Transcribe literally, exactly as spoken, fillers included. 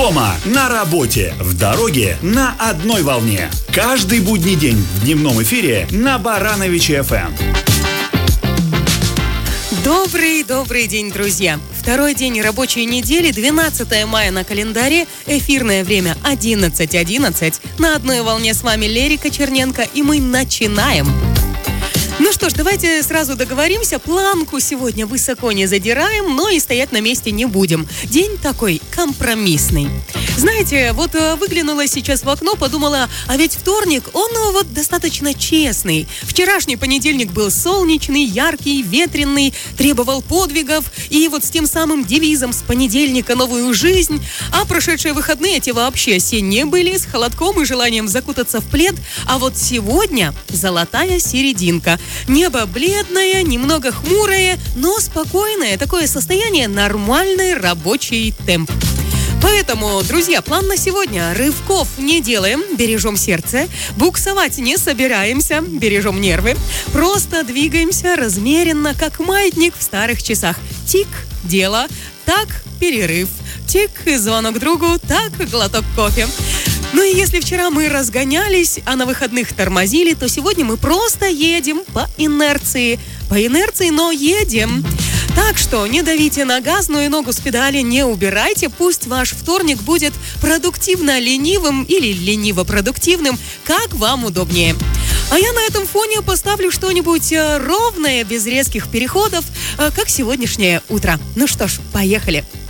Дома, на работе, в дороге, на одной волне. Каждый будний день в дневном эфире на Барановичи эф эм. Добрый-добрый день, друзья! Второй день рабочей недели, двенадцатое мая на календаре, эфирное время одиннадцать одиннадцать. На одной волне с вами Лерика Черненко, и мы начинаем. Ну что ж, давайте сразу договоримся. Планку сегодня высоко не задираем, но и стоять на месте не будем. День такой компромиссный. Знаете, вот выглянула сейчас в окно, подумала, а ведь вторник, он вот достаточно честный. Вчерашний понедельник был солнечный, яркий, ветреный, требовал подвигов. И вот с тем самым девизом «С понедельника новую жизнь». А прошедшие выходные эти вообще осенние были, с холодком и желанием закутаться в плед. А вот сегодня золотая серединка. Небо бледное, немного хмурое, но спокойное. Такое состояние — нормальный рабочий темп. Поэтому, друзья, план на сегодня. Рывков не делаем, бережем сердце. Буксовать не собираемся, бережем нервы. Просто двигаемся размеренно, как маятник в старых часах. Тик – дело, так – перерыв. Тик – звонок другу, так – глоток кофе. Ну и если вчера мы разгонялись, а на выходных тормозили, то сегодня мы просто едем по инерции. По инерции, но едем. Так что не давите на газ, но и ногу с педали не убирайте. Пусть ваш вторник будет продуктивно-ленивым или лениво-продуктивным, как вам удобнее. А я на этом фоне поставлю что-нибудь ровное, без резких переходов, как сегодняшнее утро. Ну что ж, поехали.